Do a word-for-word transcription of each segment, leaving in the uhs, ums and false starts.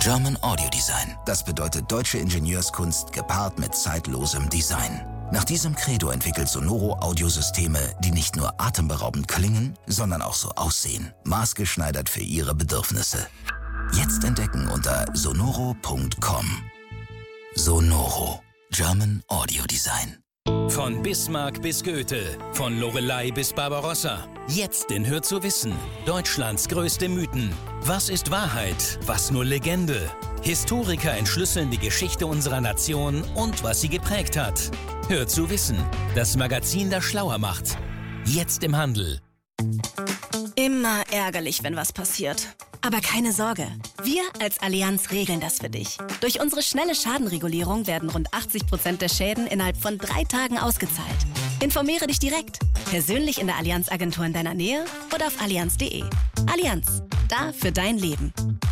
German Audio Design. Das bedeutet deutsche Ingenieurskunst gepaart mit zeitlosem Design. Nach diesem Credo entwickelt Sonoro Audiosysteme, die nicht nur atemberaubend klingen, sondern auch so aussehen. Maßgeschneidert für Ihre Bedürfnisse. Jetzt entdecken unter sonoro punkt com. Sonoro. German Audio Design. Von Bismarck bis Goethe, von Loreley bis Barbarossa. Jetzt in Hör zu wissen. Deutschlands größte Mythen. Was ist Wahrheit? Was nur Legende? Historiker entschlüsseln die Geschichte unserer Nation und was sie geprägt hat. Hör zu wissen. Das Magazin, das schlauer macht. Jetzt im Handel. Immer ärgerlich, wenn was passiert. Aber keine Sorge, wir als Allianz regeln das für dich. Durch unsere schnelle Schadenregulierung werden rund achtzig Prozent der Schäden innerhalb von drei Tagen ausgezahlt. Informiere dich direkt, persönlich in der Allianz-Agentur in deiner Nähe oder auf allianz punkt de. Allianz, da für dein Leben.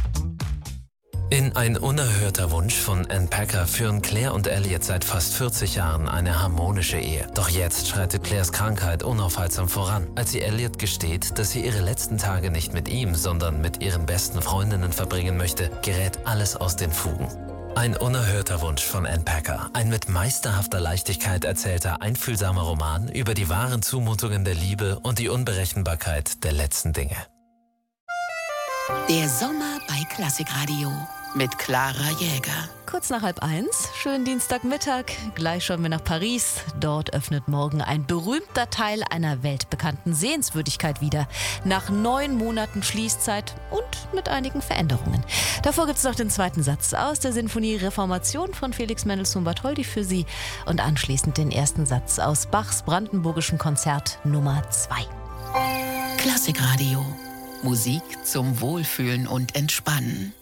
In Ein unerhörter Wunsch von Ann Packer führen Claire und Elliot seit fast vierzig Jahren eine harmonische Ehe. Doch jetzt schreitet Claires Krankheit unaufhaltsam voran. Als sie Elliot gesteht, dass sie ihre letzten Tage nicht mit ihm, sondern mit ihren besten Freundinnen verbringen möchte, gerät alles aus den Fugen. Ein unerhörter Wunsch von Ann Packer. Ein mit meisterhafter Leichtigkeit erzählter, einfühlsamer Roman über die wahren Zumutungen der Liebe und die Unberechenbarkeit der letzten Dinge. Der Sommer bei Klassikradio mit Clara Jäger. Kurz nach halb eins, schönen Dienstagmittag. Gleich schauen wir nach Paris. Dort öffnet morgen ein berühmter Teil einer weltbekannten Sehenswürdigkeit wieder. Nach neun Monaten Schließzeit und mit einigen Veränderungen. Davor gibt es noch den zweiten Satz aus der Sinfonie Reformation von Felix Mendelssohn Bartholdy für Sie und anschließend den ersten Satz aus Bachs Brandenburgischen Konzert Nummer zwei. Klassikradio. Musik zum Wohlfühlen und Entspannen.